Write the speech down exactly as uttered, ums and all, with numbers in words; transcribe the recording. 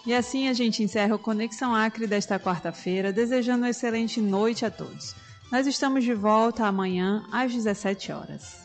E assim a gente encerra o Conexão Acre desta quarta-feira, desejando uma excelente noite a todos. Nós estamos de volta amanhã às dezessete horas.